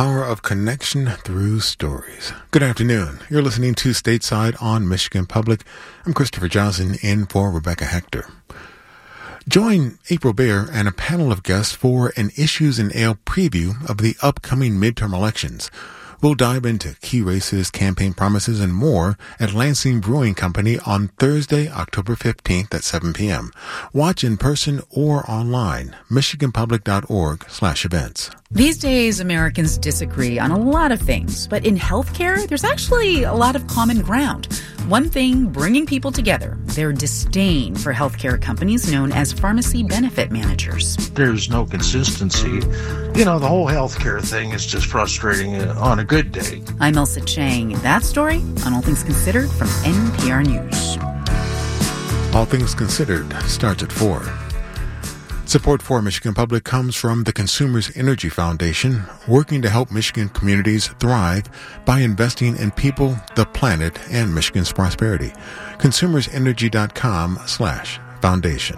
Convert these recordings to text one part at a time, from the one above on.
power of connection through stories. Good afternoon. You're listening to Stateside on Michigan Public. I'm Christopher Johnson in for Rebecca Hector. Join April Baer and a panel of guests for an Issues and Ale preview of the upcoming midterm elections. We'll dive into key races, campaign promises, and more at Lansing Brewing Company on Thursday, October 15th at 7 p.m. Watch in person or online, michiganpublic.org/events. These days, Americans disagree on a lot of things, but in healthcare, there's actually a lot of common ground. One thing bringing people together, their disdain for healthcare companies known as pharmacy benefit managers. There's no consistency. You know, the whole healthcare thing is just frustrating on a good day. I'm Elsa Chang. That story on All Things Considered from NPR News. All Things Considered starts at 4. Support for Michigan Public comes from the Consumers Energy Foundation, working to help Michigan communities thrive by investing in people, the planet, and Michigan's prosperity. consumersenergy.com/foundation.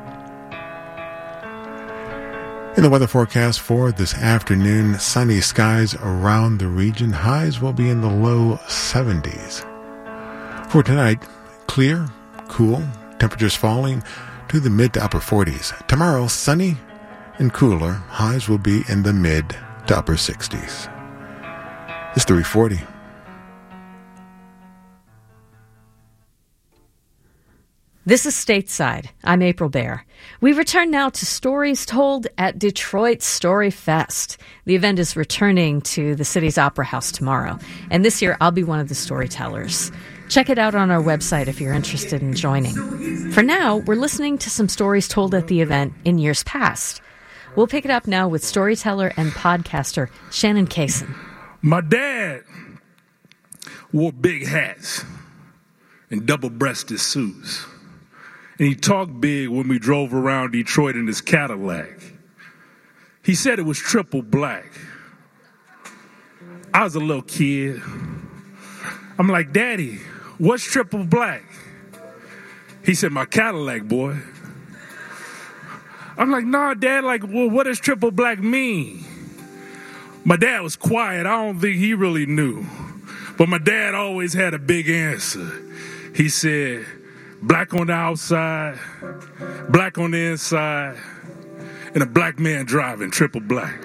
In the weather forecast for this afternoon, sunny skies around the region. Highs will be in the low 70s. For tonight, clear, cool, temperatures falling to the mid to upper 40s. Tomorrow, sunny and cooler. Highs will be in the mid to upper 60s. It's 3:40. This is Stateside. I'm April Baer. We return now to stories told at Detroit Story Fest. The event is returning to the city's Opera House tomorrow, and this year I'll be one of the storytellers. Check it out on our website if you're interested in joining. For now, we're listening to some stories told at the event in years past. We'll pick it up now with storyteller and podcaster Shannon Cason. My dad wore big hats and double-breasted suits. And he talked big when we drove around Detroit in his Cadillac. He said it was triple black. I was a little kid. I'm like, Daddy, what's triple black? He said, my Cadillac, boy. I'm like, nah, Dad, well, what does triple black mean? My dad was quiet. I don't think he really knew. But my dad always had a big answer. He said, black on the outside, black on the inside, and a black man driving, triple black.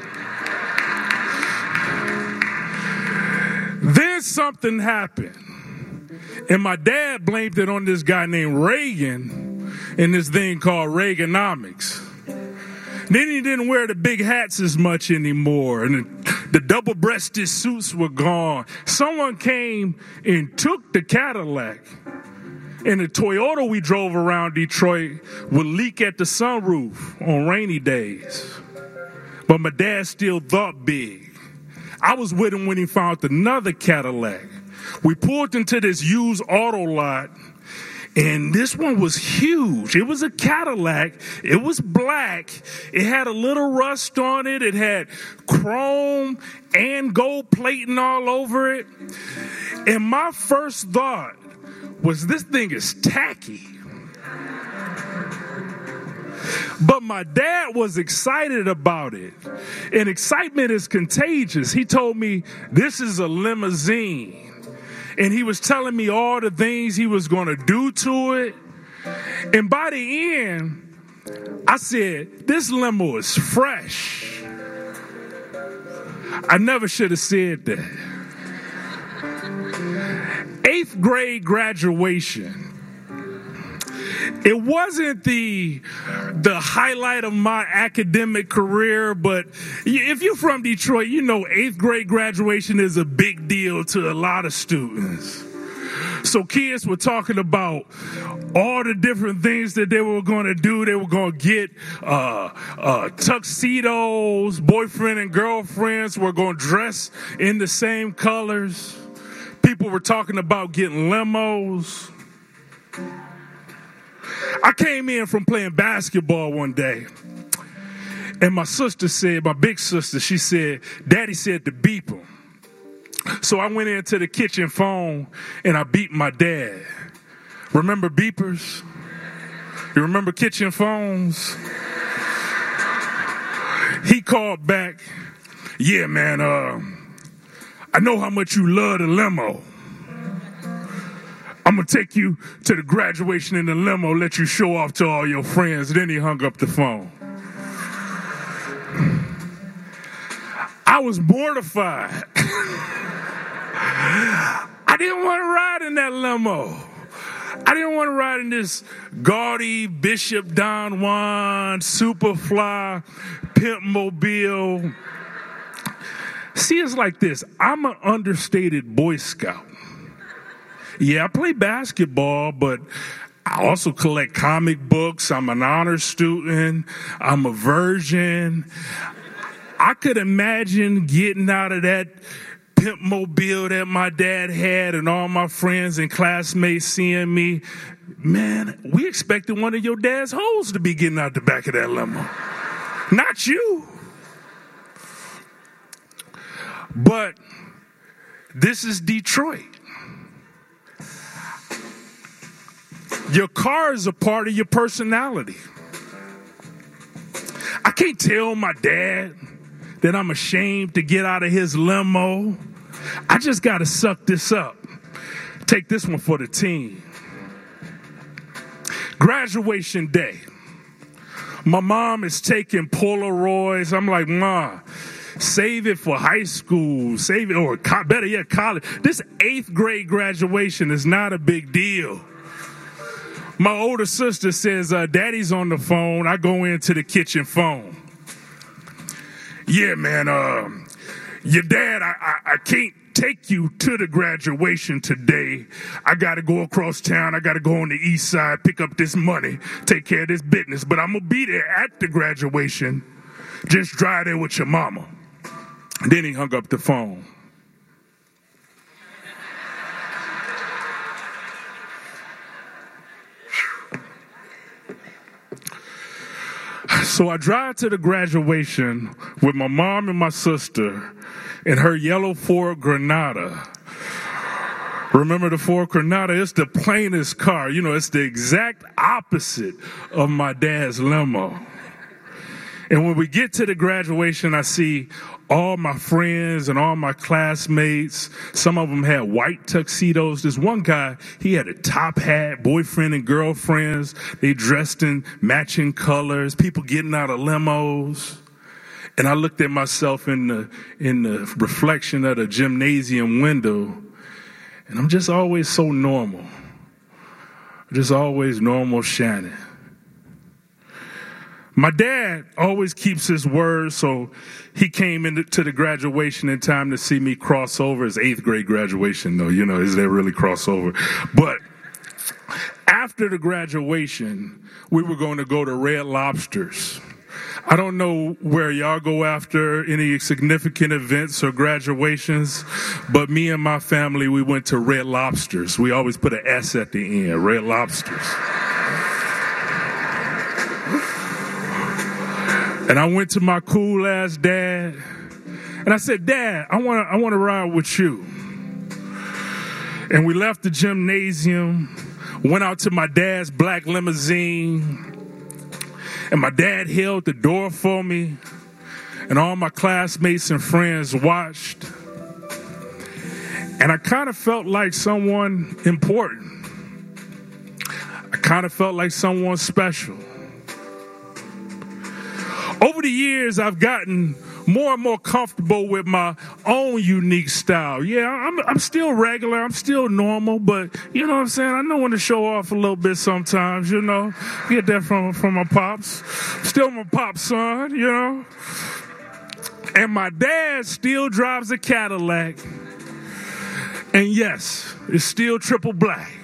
Then something happened, and my dad blamed it on this guy named Reagan and this thing called Reaganomics. Then he didn't wear the big hats as much anymore, and the double-breasted suits were gone. Someone came and took the Cadillac, and the Toyota we drove around Detroit would leak at the sunroof on rainy days. But my dad still thought big. I was with him when he found another Cadillac. We pulled into this used auto lot, and this one was huge. It was a Cadillac. It was black. It had a little rust on it. It had chrome and gold plating all over it. And my first thought was, this thing is tacky. But my dad was excited about it. And excitement is contagious. He told me, this is a limousine. And he was telling me all the things he was going to do to it. And by the end, I said, this limo is fresh. I never should have said that. 8th grade graduation. It wasn't the highlight of my academic career, but if you're from Detroit, you know 8th grade graduation is a big deal to a lot of students. So kids were talking about all the different things that they were going to do. They were going to get tuxedos, boyfriend and girlfriends were going to dress in the same colors. People were talking about getting limos. I came in from playing basketball one day, and my sister said, my big sister, she said, Daddy said to beep him. So I went into the kitchen phone, and I beeped my dad. Remember beepers? You remember kitchen phones? He called back, Yeah, man, I know how much you love the limo. I'm going to take you to the graduation in the limo, let you show off to all your friends. Then he hung up the phone. I was mortified. I didn't want to ride in that limo. I didn't want to ride in this gaudy Bishop Don Juan Superfly Pimp Mobile. See, it's like this. I'm an understated Boy Scout. Yeah, I play basketball, but I also collect comic books. I'm an honor student. I'm a virgin. I could imagine getting out of that Pimp Mobile that my dad had and all my friends and classmates seeing me. Man, we expected one of your dad's hoes to be getting out the back of that limo. Not you. But this is Detroit. Your car is a part of your personality. I can't tell my dad that I'm ashamed to get out of his limo. I just got to suck this up. Take this one for the team. Graduation day. My mom is taking Polaroids. I'm like, Ma, save it for high school. Save it, or better yet, college. This 8th grade graduation is not a big deal. My older sister says, Daddy's on the phone. I go into the kitchen phone. Yeah, man, your dad, I can't take you to the graduation today. I got to go across town. I got to go on the east side, pick up this money, take care of this business. But I'm going to be there at the graduation. Just drive there with your mama. And then he hung up the phone. So I drive to the graduation with my mom and my sister in her yellow Ford Granada. Remember the Ford Granada? It's the plainest car. You know, it's the exact opposite of my dad's limo. And when we get to the graduation, I see all my friends and all my classmates. Some of them had white tuxedos. This one guy, he had a top hat, boyfriend and girlfriends. They dressed in matching colors, people getting out of limos. And I looked at myself in the reflection of the gymnasium window, and I'm just always so normal. Just always normal Shannon. My dad always keeps his word, so he came into the graduation in time to see me cross over. His 8th grade graduation, though, you know, is that really crossover? But after the graduation, we were going to go to Red Lobster's. I don't know where y'all go after any significant events or graduations, but me and my family, we went to Red Lobster's. We always put an S at the end, Red Lobster's. And I went to my cool ass dad, and I said, Dad, I want to ride with you. And we left the gymnasium, went out to my dad's black limousine, and my dad held the door for me, and all my classmates and friends watched. And I kind of felt like someone important. I kind of felt like someone special. Over the years, I've gotten more and more comfortable with my own unique style. Yeah, I'm still regular. I'm still normal, but you know what I'm saying? I know when to show off a little bit sometimes, you know. Get that from my pops. Still my pop's son, you know. And my dad still drives a Cadillac. And yes, it's still triple black.